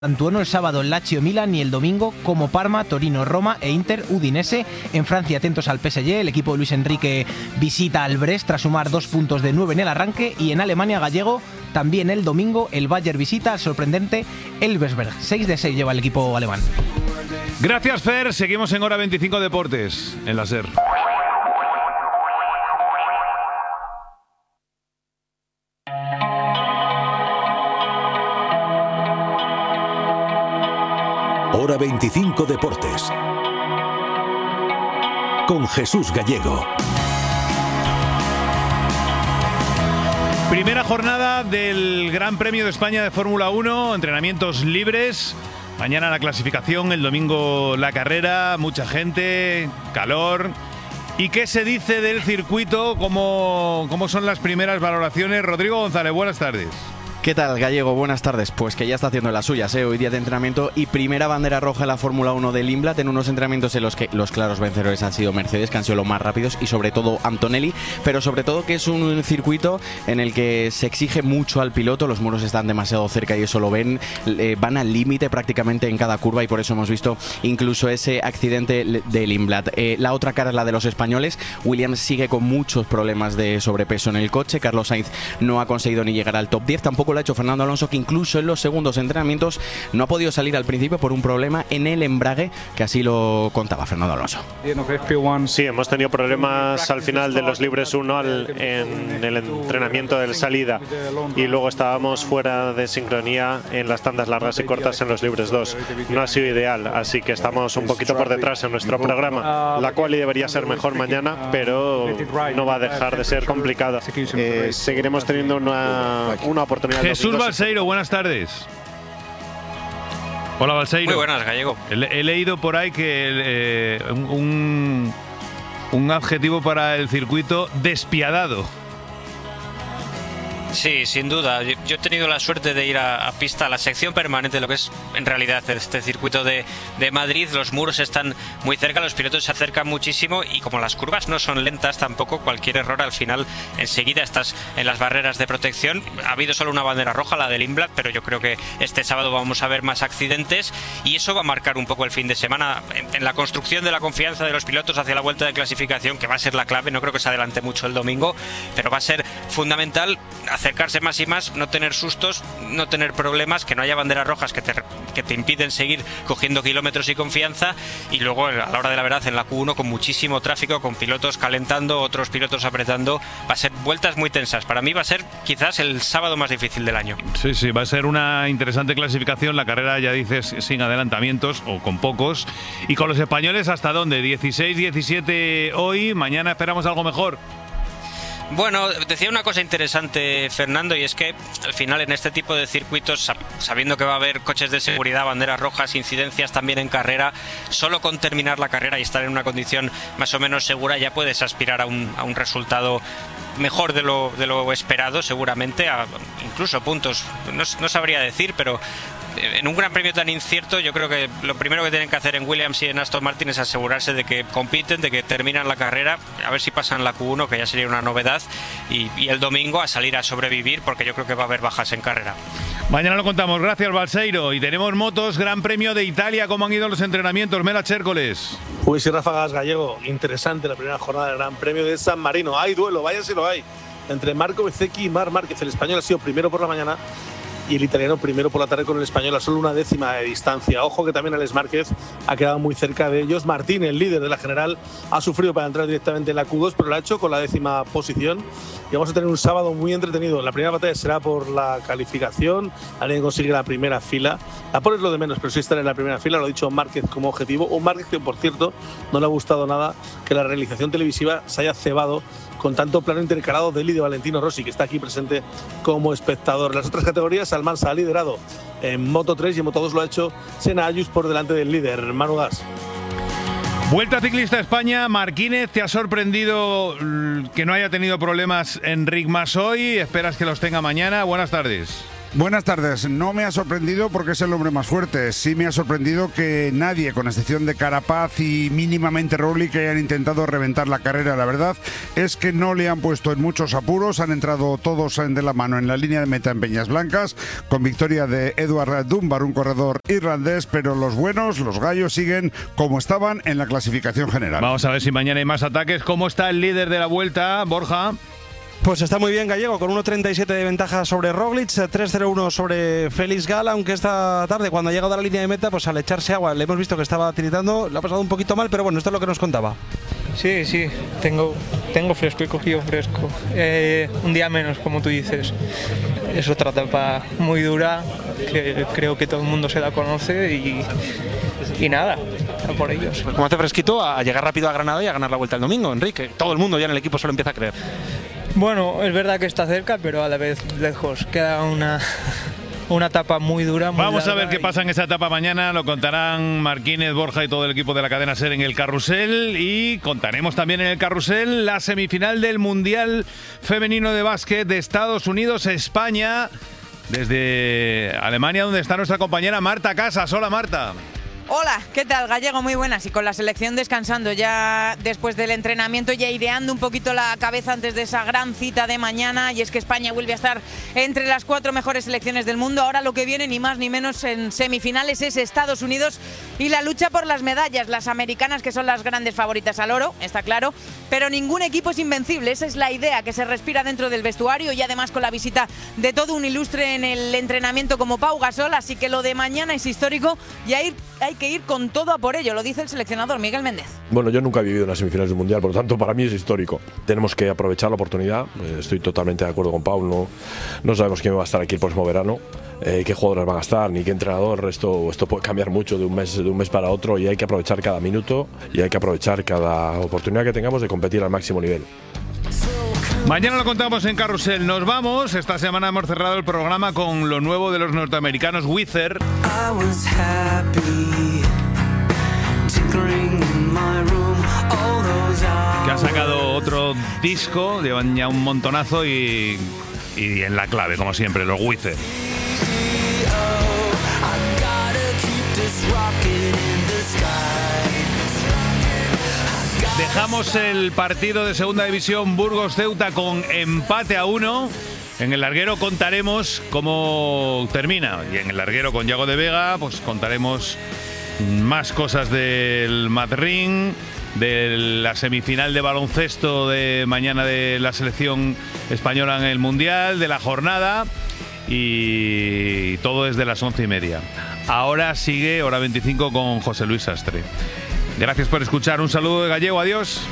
Antuono el sábado el Lazio Milan y el domingo como Parma, Torino, Roma e Inter Udinese. En Francia atentos al PSG, el equipo de Luis Enrique visita al Brest tras sumar 2 puntos de 9 en el arranque, y en Alemania gallego también el domingo el Bayern visita al sorprendente Elversberg. 6 de 6 lleva el equipo alemán. Gracias, Fer, seguimos en Hora 25 Deportes en la SER. Hora 25 Deportes con Jesús Gallego. Primera jornada del Gran Premio de España de Fórmula 1, entrenamientos libres. Mañana la clasificación, el domingo la carrera, mucha gente, calor. ¿Y qué se dice del circuito? ¿Cómo son las primeras valoraciones? Rodrigo González, buenas tardes. ¿Qué tal, Gallego? Buenas tardes. Pues que ya está haciendo las suyas, hoy día de entrenamiento y primera bandera roja en la Fórmula 1 del Limblad, en unos entrenamientos en los que los claros vencedores han sido Mercedes, que han sido los más rápidos, y sobre todo Antonelli, pero sobre todo que es un circuito en el que se exige mucho al piloto, los muros están demasiado cerca y eso lo ven, van al límite prácticamente en cada curva, y por eso hemos visto incluso ese accidente del Limblad. La otra cara es la de los españoles. Williams sigue con muchos problemas de sobrepeso en el coche, Carlos Sainz no ha conseguido ni llegar al top 10, tampoco lo ha hecho Fernando Alonso, que incluso en los segundos entrenamientos no ha podido salir al principio por un problema en el embrague, que así lo contaba Fernando Alonso. Sí, hemos tenido problemas al final de los libres 1 en el entrenamiento de salida, y luego estábamos fuera de sincronía en las tandas largas y cortas en los libres 2. No ha sido ideal, así que estamos un poquito por detrás en nuestro programa. La quali debería ser mejor mañana, pero no va a dejar de ser complicada. Seguiremos teniendo una oportunidad. Jesús Balseiro, buenas tardes. Hola, Balseiro. Muy buenas, Gallego. He leído por ahí que un adjetivo para el circuito: despiadado. Sí, sin duda. Yo he tenido la suerte de ir a pista, a la sección permanente de lo que es en realidad este circuito de Madrid. Los muros están muy cerca, los pilotos se acercan muchísimo, y como las curvas no son lentas tampoco, cualquier error al final enseguida estás en las barreras de protección. Ha habido solo una bandera roja, la del Limblad, pero yo creo que este sábado vamos a ver más accidentes, y eso va a marcar un poco el fin de semana en la construcción de la confianza de los pilotos hacia la vuelta de clasificación, que va a ser la clave. No creo que se adelante mucho el domingo, pero va a ser fundamental acercarse más y más, no tener sustos, no tener problemas, que no haya banderas rojas que te impiden seguir cogiendo kilómetros y confianza, y luego a la hora de la verdad en la Q1 con muchísimo tráfico, con pilotos calentando, otros pilotos apretando. Va a ser vueltas muy tensas. Para mí va a ser quizás el sábado más difícil del año. Sí, va a ser una interesante clasificación. La carrera, ya dices, sin adelantamientos o con pocos. Y con los españoles, ¿hasta dónde? 16, 17 hoy, mañana esperamos algo mejor. Bueno, decía una cosa interesante Fernando, y es que al final en este tipo de circuitos, sabiendo que va a haber coches de seguridad, banderas rojas, incidencias también en carrera, solo con terminar la carrera y estar en una condición más o menos segura ya puedes aspirar a un resultado mejor de lo esperado, seguramente, incluso puntos, no sabría decir, pero en un gran premio tan incierto, yo creo que lo primero que tienen que hacer en Williams y en Aston Martin es asegurarse de que compiten, de que terminan la carrera, a ver si pasan la Q1, que ya sería una novedad, y el domingo a salir a sobrevivir, porque yo creo que va a haber bajas en carrera. Mañana lo contamos. Gracias, Balseiro. Y tenemos motos, Gran Premio de Italia. ¿Cómo han ido los entrenamientos? Mela Chércoles. Pues sí, ráfagas, Gallego. Interesante la primera jornada del Gran Premio de San Marino. Hay duelo, vaya si lo hay, entre Marco Bezzecchi y Marc Márquez. El español ha sido primero por la mañana y el italiano primero por la tarde, con el español a solo una décima de distancia. Ojo que también Alex Márquez ha quedado muy cerca de ellos. Martín, el líder de la general, ha sufrido para entrar directamente en la Q2, pero lo ha hecho con la 10ª posición. Y vamos a tener un sábado muy entretenido. La primera batalla será por la calificación. Alguien consigue la primera fila. La pole es lo de menos, pero sí estar en la primera fila. Lo ha dicho Márquez como objetivo. Un Márquez que, por cierto, no le ha gustado nada que la realización televisiva se haya cebado con tanto plano intercalado de él y de Valentino Rossi, que está aquí presente como espectador. En las otras categorías, Almansa ha liderado en Moto 3 y en Moto 2 lo ha hecho Senna Ayus por delante del líder, Manu Gas. Vuelta Ciclista España. Marquínez, ¿te ha sorprendido que no haya tenido problemas Enric Mas hoy? ¿Esperas que los tenga mañana? Buenas tardes. Buenas tardes. No me ha sorprendido porque es el hombre más fuerte. Sí me ha sorprendido que nadie, con excepción de Carapaz y mínimamente Roglic, hayan intentado reventar la carrera. La verdad es que no le han puesto en muchos apuros. Han entrado todos de la mano en la línea de meta en Peñas Blancas, con victoria de Edward Dunbar, un corredor irlandés, pero los buenos, los gallos, siguen como estaban en la clasificación general. Vamos a ver si mañana hay más ataques. ¿Cómo está el líder de la Vuelta, Borja? Pues está muy bien Gallego, con 1.37 de ventaja sobre Roglic, 3.01 sobre Félix Gala, aunque esta tarde cuando ha llegado a la línea de meta, pues al echarse agua le hemos visto que estaba tiritando, le ha pasado un poquito mal, pero bueno, esto es lo que nos contaba. Sí, tengo fresco, he cogido fresco. Un día menos, como tú dices. Es otra etapa muy dura, que creo que todo el mundo se la conoce y nada, a por ellos. Como hace fresquito a llegar rápido a Granada y a ganar la Vuelta el domingo, Enrique. Todo el mundo ya en el equipo se lo empieza a creer. Bueno, es verdad que está cerca, pero a la vez lejos. Queda una etapa muy dura. Vamos a ver qué pasa en esa etapa mañana. Lo contarán Marquínez, Borja y todo el equipo de la cadena SER en el carrusel. Y contaremos también en el carrusel la semifinal del Mundial Femenino de Básquet de Estados Unidos-España. Desde Alemania, donde está nuestra compañera Marta Casas. Hola, Marta. Hola, ¿qué tal, Gallego? Muy buenas. Y con la selección descansando ya después del entrenamiento, ya aireando un poquito la cabeza antes de esa gran cita de mañana. Y es que España vuelve a estar entre las 4 mejores selecciones del mundo. Ahora lo que viene, ni más ni menos, en semifinales es Estados Unidos y la lucha por las medallas. Las americanas, que son las grandes favoritas al oro, está claro. Pero ningún equipo es invencible. Esa es la idea que se respira dentro del vestuario. Y además con la visita de todo un ilustre en el entrenamiento como Pau Gasol. Así que lo de mañana es histórico y hay que ir con todo a por ello, lo dice el seleccionador Miguel Méndez. Bueno, yo nunca he vivido unas semifinales del Mundial, por lo tanto para mí es histórico. Tenemos que aprovechar la oportunidad, estoy totalmente de acuerdo con Pau, no sabemos quién va a estar aquí el próximo verano, qué jugadores van a estar, ni qué entrenador, esto puede cambiar mucho de un mes para otro y hay que aprovechar cada minuto y hay que aprovechar cada oportunidad que tengamos de competir al máximo nivel. Mañana lo contamos en Carrusel. Nos vamos. Esta semana hemos cerrado el programa con lo nuevo de los norteamericanos Weezer, que ha sacado otro disco, llevan ya un montonazo y en la clave, como siempre, los Weezer. Dejamos el partido de segunda división Burgos-Ceuta con empate a 1. En el larguero contaremos cómo termina. Y en el larguero con Yago de Vega, pues contaremos más cosas del Madrid, de la semifinal de baloncesto de mañana de la selección española en el Mundial, de la jornada y todo desde las 11:30. Ahora sigue Hora 25 con José Luis Sastre. Gracias por escuchar. Un saludo de Gallego. Adiós.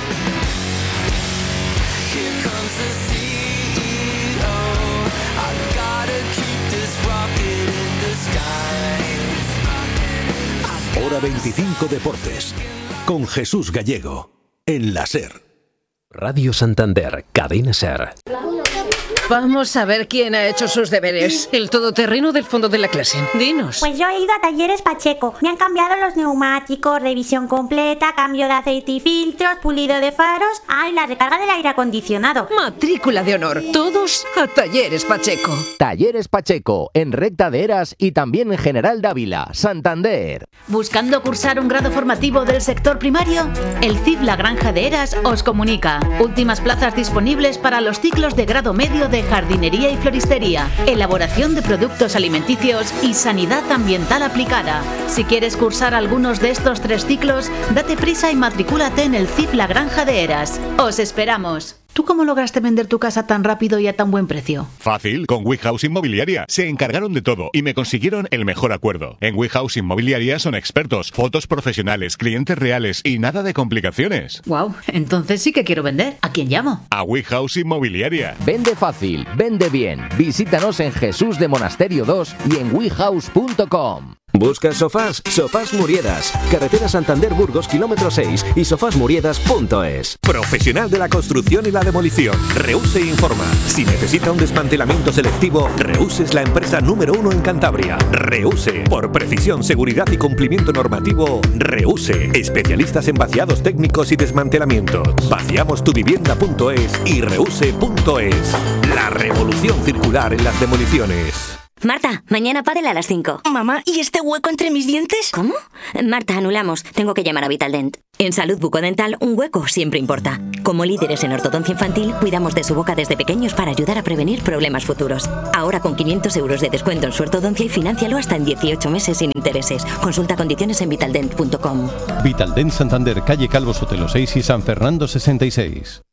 Hora 25 Deportes con Jesús Gallego en la SER. Radio Santander, Cadena SER. Vamos a ver quién ha hecho sus deberes. El todoterreno del fondo de la clase. Dinos. Pues yo he ido a Talleres Pacheco. Me han cambiado los neumáticos, revisión completa, cambio de aceite y filtros, pulido de faros. Ah, y la recarga del aire acondicionado. Matrícula de honor. Todos a Talleres Pacheco. Talleres Pacheco, en Recta de Eras y también en General Dávila, Santander. ¿Buscando cursar un grado formativo del sector primario? El CIF La Granja de Eras os comunica. Últimas plazas disponibles para los ciclos de grado medio de jardinería y floristería, elaboración de productos alimenticios y sanidad ambiental aplicada. Si quieres cursar algunos de estos 3 ciclos, date prisa y matricúlate en el CIF La Granja de Eras. ¡Os esperamos! ¿Tú cómo lograste vender tu casa tan rápido y a tan buen precio? Fácil, con WeHouse Inmobiliaria. Se encargaron de todo y me consiguieron el mejor acuerdo. En WeHouse Inmobiliaria son expertos, fotos profesionales, clientes reales y nada de complicaciones. Wow, entonces sí que quiero vender. ¿A quién llamo? A WeHouse Inmobiliaria. Vende fácil, vende bien. Visítanos en Jesús de Monasterio 2 y en wehouse.com. ¿Buscas sofás? Sofás Muriedas. Carretera Santander-Burgos, kilómetro 6 y sofasmuriedas.es. Profesional de la construcción y la demolición. Reuse informa. Si necesita un desmantelamiento selectivo, Reuse es la empresa número 1 en Cantabria. Reuse. Por precisión, seguridad y cumplimiento normativo, Reuse. Especialistas en vaciados técnicos y desmantelamientos. Vaciamostuvivienda.es y reuse.es. La revolución circular en las demoliciones. Marta, mañana pádel a las 5. Mamá, ¿y este hueco entre mis dientes? ¿Cómo? Marta, anulamos. Tengo que llamar a Vitaldent. En salud bucodental, un hueco siempre importa. Como líderes en ortodoncia infantil, cuidamos de su boca desde pequeños para ayudar a prevenir problemas futuros. Ahora con 500 euros de descuento en su ortodoncia y financialo hasta en 18 meses sin intereses. Consulta condiciones en vitaldent.com. Vitaldent Santander, calle Calvo Sotelo 6 y San Fernando 66.